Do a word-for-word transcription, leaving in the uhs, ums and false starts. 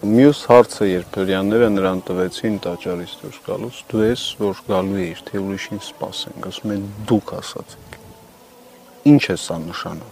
Մյուս հարցը, երբ հрьяաները նրան տվեցին տաճարից դուրս գալուց, դու ես, որ գալու էիր, թե ուրիշին սպասենք, ասում են դուք ասացիք։ Ինչ է սա նշանակում։